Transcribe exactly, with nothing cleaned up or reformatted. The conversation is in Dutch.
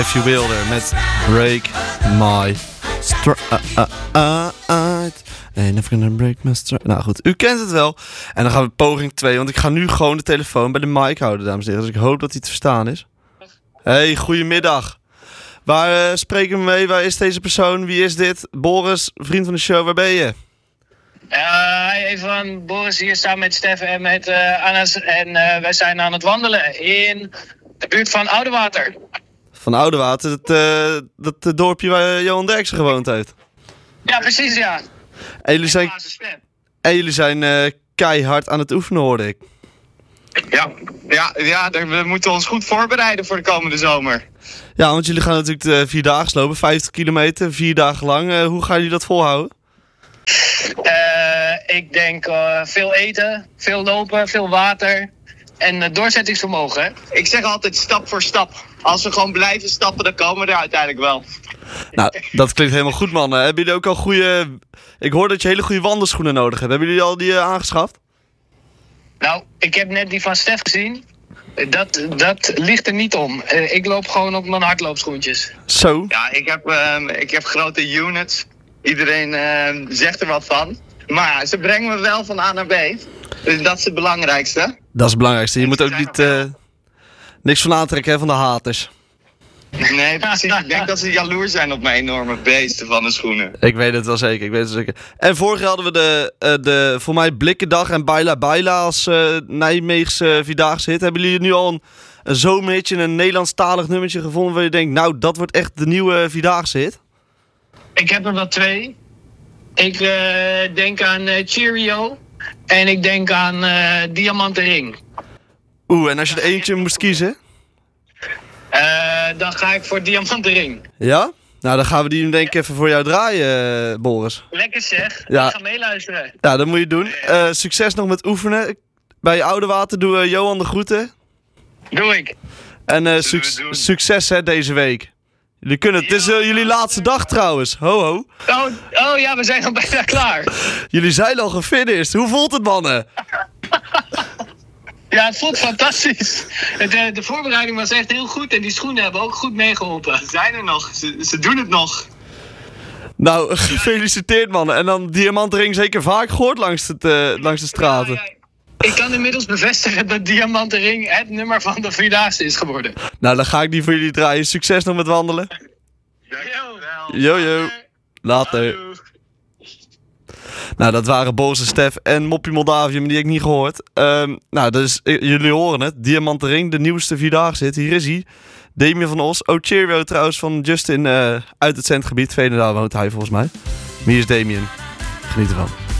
If You Wilder met Break My Stride. Ain't never gonna break my stride. Nou goed, u kent het wel. En dan gaan we poging twee, want ik ga nu gewoon de telefoon bij de mic houden, dames en heren. Dus ik hoop dat hij te verstaan is. Hey, goedemiddag. Waar uh, spreken we mee? Waar is deze persoon? Wie is dit? Boris, vriend van de show, waar ben je? Uh, even Boris hier samen met Stef en met uh, Anas. En uh, wij zijn aan het wandelen in de buurt van Oudewater. Van Oudewater, dat, uh, dat uh, dorpje waar Johan Derksen gewoond heeft. Ja, precies, ja. En jullie zijn, en jullie zijn uh, keihard aan het oefenen, hoorde ik. Ja, ja, ja, we moeten ons goed voorbereiden voor de komende zomer. Ja, want jullie gaan natuurlijk de vierdaagse lopen, vijftig kilometer, vier dagen lang. Uh, hoe gaan jullie dat volhouden? Uh, ik denk uh, veel eten, veel lopen, veel water en uh, doorzettingsvermogen. Hè? Ik zeg altijd stap voor stap. Als we gewoon blijven stappen, dan komen we er uiteindelijk wel. Nou, dat klinkt helemaal goed, man. Hebben jullie ook al goede... Ik hoor dat je hele goede wandelschoenen nodig hebt. Hebben jullie al die uh, aangeschaft? Nou, ik heb net die van Stef gezien. Dat, dat ligt er niet om. Uh, ik loop gewoon op mijn hardloopschoentjes. Zo? Ja, ik heb, uh, ik heb grote units. Iedereen uh, zegt er wat van. Maar ze brengen me wel van A naar B. Dus dat is het belangrijkste. Dat is het belangrijkste. Je moet ook niet... Uh, niks van aantrekken, hè, van de haters. Nee, precies. Ik denk dat ze jaloers zijn op mijn enorme beesten van de schoenen. Ik weet het wel zeker, ik weet het wel zeker. En vorig jaar hadden we de, uh, de voor mij Blikkendag en Baila Baila als uh, Nijmeegse Vierdaagse hit. Hebben jullie nu al een, een zomerhitje, een Nederlandstalig nummertje gevonden waar je denkt, nou, dat wordt echt de nieuwe Vierdaagse hit? Ik heb er wel twee. Ik uh, denk aan uh, Cheerio en ik denk aan uh, Diamanten Ring. Oeh, en als je er eentje moest kiezen? Uh, dan ga ik voor Diamanten Ring. Ja? Nou, dan gaan we die denk ik even voor jou draaien, uh, Boris. Lekker zeg. Ja. Ik ga meeluisteren. Ja, dat moet je doen. Uh, succes nog met oefenen. Bij Oudewater doen we Johan de groeten. Doe ik. En uh, suc- succes hè, deze week. Jullie kunnen het. Het is uh, jullie laatste dag trouwens. Ho ho. Oh, oh ja, we zijn al bijna klaar. Jullie zijn al gefinished. Hoe voelt het, mannen? Ja, het voelt fantastisch. De, de voorbereiding was echt heel goed en die schoenen hebben ook goed meegeholpen. Ze zijn er nog. Ze, ze doen het nog. Nou, gefeliciteerd, mannen. En dan Diamantring zeker vaak gehoord langs, het, uh, langs de straten. Ja, ja. Ik kan inmiddels bevestigen dat Diamanten Ring het nummer van de Vierdaagse is geworden. Nou, dan ga ik die voor jullie draaien. Succes nog met wandelen. Yo, yo. Later. Nou, dat waren Boris en Stef en Moppie Moldavië, maar die heb ik niet gehoord. Um, nou, dus jullie horen het. Diamanten Ring, de nieuwste Vierdaagse hit. Hier is hij. Damien van Os. Oh, Cheerio trouwens van Justin uh, uit het Zendgebied. Veenendaal woont hij volgens mij. Maar hier is Damien. Geniet ervan.